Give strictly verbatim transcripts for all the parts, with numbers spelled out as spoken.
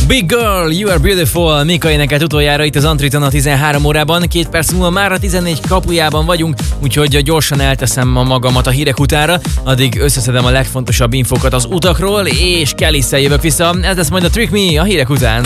Big Girl, You Are Beautiful, Mika énekelt utoljára itt az Antriton a tizenhárom órában, két perc múlva már a tizennégy kapujában vagyunk, úgyhogy gyorsan elteszem ma magamat a hírek utára, addig összeszedem a legfontosabb infokat az utakról, és Kelly-szel jövök vissza, ez lesz majd a Trick Me a hírek után.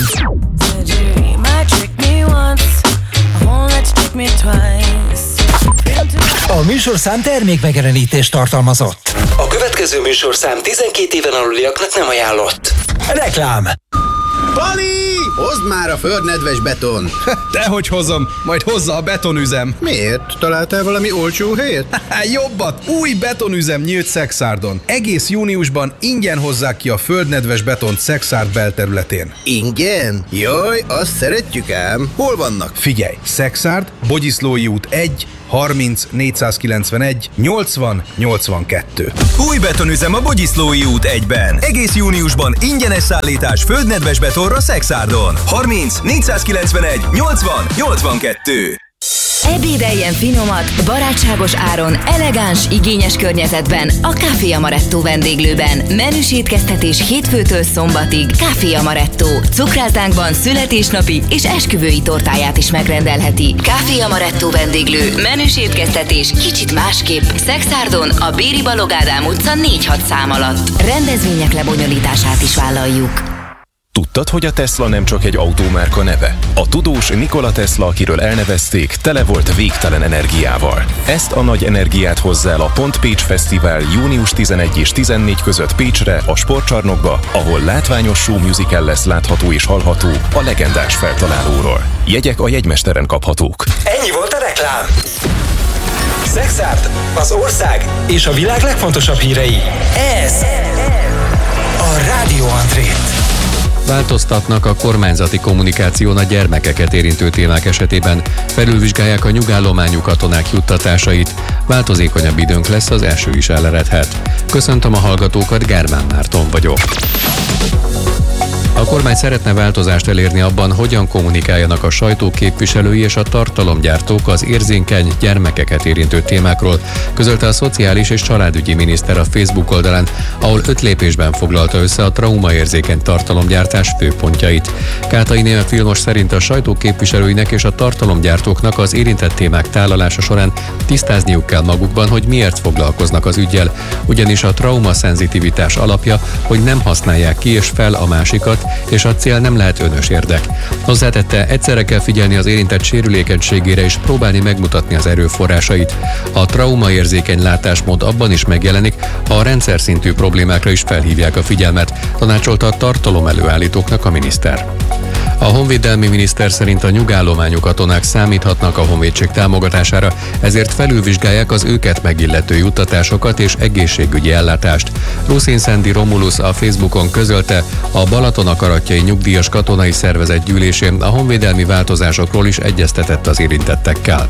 A műsorszám termékmegjelenítést tartalmazott. A következő műsorszám tizenkét éven aluliaknak nem ajánlott. Reklám. Pali! Hozd már a földnedves beton! Dehogy hozom, majd hozza a betonüzem. Miért? Találtál valami olcsó helyet? Jobbat! Új betonüzem nyílt Szexárdon. Egész júniusban ingyen hozzák ki a földnedves betont Szexárd belterületén. Ingyen? Jaj, azt szeretjük ám. Hol vannak? Figyelj! Szexárd, Bogyiszlói út egy, harminc, négyszázkilencvenegy, nyolcvan, nyolcvankettő. Új betonüzem a Bogyiszlói út egyben. Egész júniusban ingyenes szállítás földnedves betonra Szexárdon. harminc, négyszázkilencvenegy, nyolcvan, nyolcvankettő. Ebédeljen finomat, barátságos áron, elegáns, igényes környezetben a Café Amaretto vendéglőben. Menüs étkeztetés hétfőtől szombatig. Café Amaretto. Cukráltánkban születésnapi és esküvői tortáját is megrendelheti. Café Amaretto vendéglő. Menüs étkeztetés kicsit másképp. Szexárdon a Béri Balogh Ádám utca négy hat szám alatt. Rendezvények lebonyolítását is vállaljuk. Tudtad, hogy a Tesla nem csak egy autómárka neve? A tudós Nikola Tesla, akiről elnevezték, tele volt végtelen energiával. Ezt a nagy energiát hozza el a Pont Pécs Fesztivál június tizenegy és tizennégy között Pécsre, a sportcsarnokba, ahol látványos show musical lesz látható és hallható a legendás feltalálóról. Jegyek a jegymesteren kaphatók. Ennyi volt a reklám. Szexárd, az ország és a világ legfontosabb hírei. Ez a Rádió Antrét. Változtatnak a kormányzati kommunikáción a gyermekeket érintő témák esetében, felülvizsgálják a nyugállományú katonák juttatásait, változékonyabb időnk lesz, az eső is eleredhet. Köszöntöm a hallgatókat, Gármán Márton vagyok. A kormány szeretne változást elérni abban, hogyan kommunikáljanak a sajtó képviselői és a tartalomgyártók az érzékeny gyermekeket érintő témákról, közölte a Szociális és Családügyi Miniszter a Facebook oldalán, ahol öt lépésben foglalta össze a traumaérzékeny tartalomgyártás főpontjait. Kátai Néme Vilmos szerint a sajtó képviselőinek és a tartalomgyártóknak az érintett témák tálalása során tisztázniuk kell magukban, hogy miért foglalkoznak az üggyel, ugyanis a traumaszenzitivitás alapja, hogy nem használják ki és fel a másikat, és a cél nem lehet önös érdek. Hozzátette, egyszerre kell figyelni az érintett sérülékenységére és próbálni megmutatni az erőforrásait. A traumaérzékeny látásmód abban is megjelenik, ha a rendszer szintű problémákra is felhívják a figyelmet, tanácsolta a tartalom előállítóknak a miniszter. A honvédelmi miniszter szerint a nyugállományú katonák számíthatnak a honvédség támogatására, ezért felülvizsgálják az őket megillető juttatásokat és egészségügyi ellátást. Ruszin Szendi Romulus a Facebookon közölte, a Balaton akaratjai nyugdíjas katonai szervezet gyűlésén a honvédelmi változásokról is egyeztetett az érintettekkel.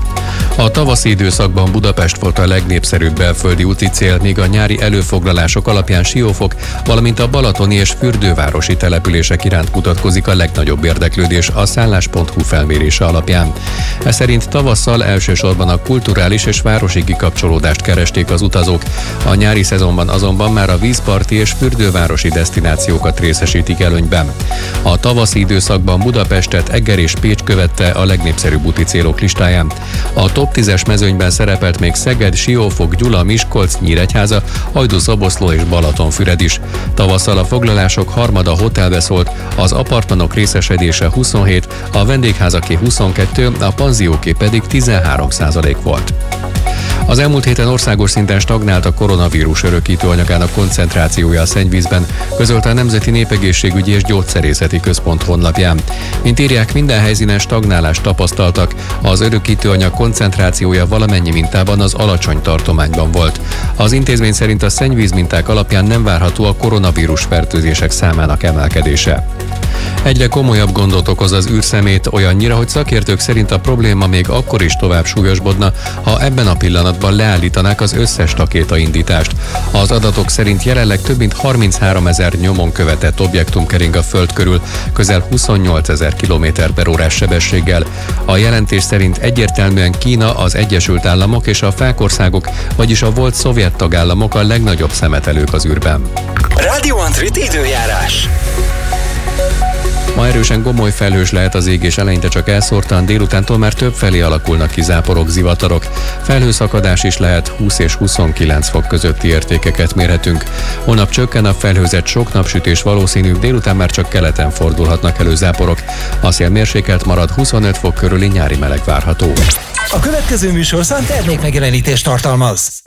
A tavaszi időszakban Budapest volt a legnépszerűbb belföldi úti cél, míg a nyári előfoglalások alapján Siófok, valamint a balatoni és fürdővárosi települések iránt mutatkozik a legnagyobb érdeklődés a szállás pont hu felmérése alapján. Ez szerint tavasszal elsősorban a kulturális és városi kikapcsolódást keresték az utazók, a nyári szezonban azonban már a vízparti és fürdővárosi desztinációkat részesítik előnyben. A tavaszi időszakban Budapestet, Eger és Pécs követte a legnépszerűbb úti célok listáján. A top tízes mezőnyben szerepelt még Szeged, Siófok, Gyula, Miskolc, Nyíregyháza, Hajdú-Szoboszló és Balatonfüred is. Tavasszal a foglalások harmada hotelbe szólt, az apartmanok részesedése huszonhét, a vendégházaké huszonkettő, a panzióké pedig tizenhárom százalék volt. Az elmúlt héten országos szinten stagnált a koronavírus örökítő anyagának koncentrációja a szennyvízben, közölte a Nemzeti Népegészségügyi és Gyógyszerészeti Központ honlapján. Mint írják, minden helyszínen stagnálást tapasztaltak, az örökítő anyag koncentrációja valamennyi mintában az alacsony tartományban volt. Az intézmény szerint a szennyvíz minták alapján nem várható a koronavírus fertőzések számának emelkedése. Egyre komolyabb gondot okoz az űrszemét, olyannyira, hogy szakértők szerint a probléma még akkor is tovább súlyosbodna, ha ebben a pillanatban leállítanák az összes rakétaindítást. Az adatok szerint jelenleg több mint harmincháromezer nyomon követett objektum kering a Föld körül, közel huszonnyolcezer kilométer per órás sebességgel. A jelentés szerint egyértelműen Kína, az Egyesült Államok és a fákországok, vagyis a volt szovjet tagállamok a legnagyobb szemetelők az űrben. Rádió Antrét időjárás. Ma erősen gomoly felhős lehet az ég, és eleinte csak elszórtan, délutántól már több felé alakulnak ki záporok, zivatarok. Felhőszakadás is lehet, húsz és huszonkilenc fok közötti értékeket mérhetünk. Holnap csökken a felhőzet, sok napsütés valószínű, délután már csak keleten fordulhatnak elő záporok. A szél mérsékelt marad, huszonöt fok körüli nyári meleg várható. A következő műsorszám termékmegjelenítést tartalmaz.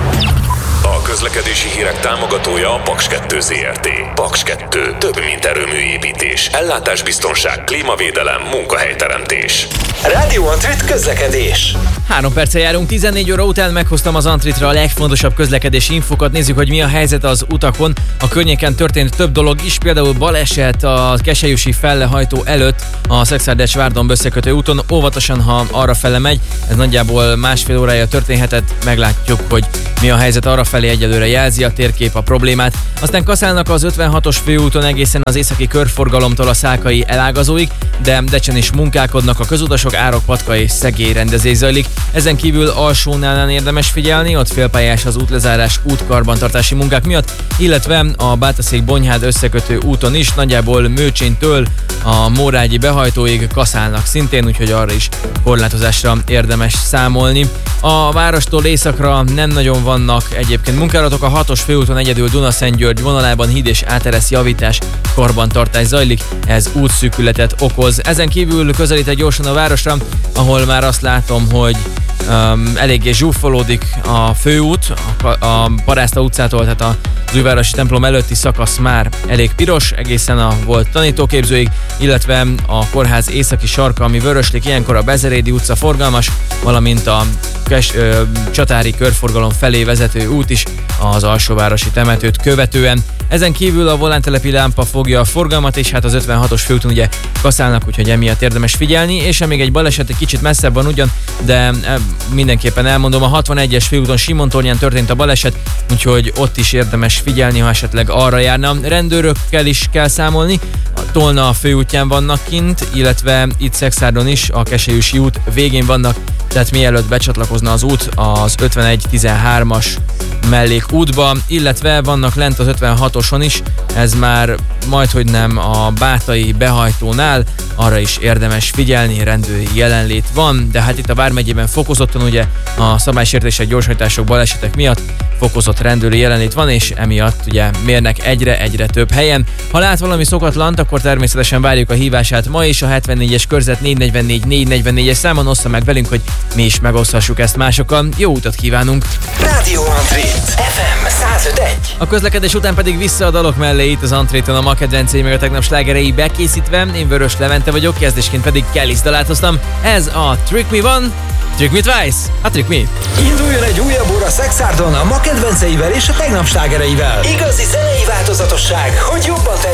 A közlekedési hírek támogatója a Paks kettő Zrt. Paks kettő. Több, mint erőműépítés. Ellátásbiztonság, klímavédelem, munkahelyteremtés. Rádió Antrit közlekedés. Három perce járunk, tizennégy óra után meghoztam az Antritra a legfontosabb közlekedési infokat. Nézzük, hogy mi a helyzet az utakon. A környéken történt több dolog is, például baleset a Keszelyüsi fellehajtó előtt a Szekszárd-Várdon összekötő úton. Óvatosan, ha arra fele megy, ez nagyjából másfél órája történhetett. Meglátjuk, hogy mi a helyzet arrafelé, egyelőre jelzi a térkép a problémát. Aztán kaszálnak az ötvenhatos főúton egészen az északi körforgalomtól a Szálkai elágazóig, de Decsen is munkálkodnak a közutasok, Árok-Patka és Szegély rendezés zajlik. Ezen kívül Alsónál érdemes figyelni, ott félpályás az útlezárás útkarbantartási munkák miatt, illetve a Bátaszék-Bonyhád összekötő úton is nagyjából Mőcsénytől a Mórágyi behajtóig kaszálnak szintén, úgyhogy arra is korlátozásra érdemes számolni. A várostól északra nem nagyon vannak egyébként munkálatok, a hatos főúton egyedül Dunaszentgyörgy vonalában híd és áteresz javítás, karbantartás zajlik, ez útszűkületet okoz. Ezen kívül közelítek gyorsan a városra, ahol már azt látom, hogy um, eléggé zsúfolódik a főút, a, a Parászta utcától, tehát a az Újvárosi templom előtti szakasz már elég piros, egészen a volt tanítóképzőig, illetve a kórház északi sarka, ami vöröslik, ilyenkor a Bezerédi utca forgalmas, valamint a Kes, ö, Csatári körforgalom felé vezető út is az Alsóvárosi temetőt követően. Ezen kívül a volántelepi lámpa fogja a forgalmat, és hát az ötvenhatos főúton ugye kaszálnak, úgyhogy emiatt érdemes figyelni, és még egy baleset egy kicsit messzebb van ugyan, de mindenképpen elmondom, a hatvanegyes főúton Simontornyán történt a baleset, úgyhogy ott is érdemes figyelni, ha esetleg arra járna. Rendőrökkel is kell számolni, a Tolna a főútján vannak kint, illetve itt Szekszárdon is a Keszelyüsi út végén vannak, tehát mielőtt becsatlakozna az út az ötvenegy tizenhármas mellékútba, illetve vannak lent az ötvenhatoson is, ez már majdhogy nem a Bátai behajtónál, arra is érdemes figyelni, rendőri jelenlét van, de hát itt a Vármegyében fokozottan ugye a szabálysértések, gyorshajtások, balesetek miatt fokozott rendőri jelenlét van, és emiatt ugye mérnek egyre-egyre több helyen. Ha lát valami szokatlant, akkor természetesen várjuk a hívását ma is a hetvennégyes körzet négy negyvennégy négy negyvennégyes számon, ossza meg velünk, hogy mi is megoszthassuk ezt másokkal. Jó utat kívánunk! Rádió Antrit ef em száz öt egy. A közlekedés után pedig vissza a dalok mellé itt az Antréton a ma kedvencei meg a tegnap slágerei bekészítve. Én Vörös Levente vagyok, kezdésként pedig Kellis dalát hoztam. Ez a Trick Me One, Trick Me Twice, a Trick Me. Induljon egy újabb óra Szekszárdon a ma kedvenceivel és a tegnap slágereivel. Igazi zenei változatosság, hogy jobban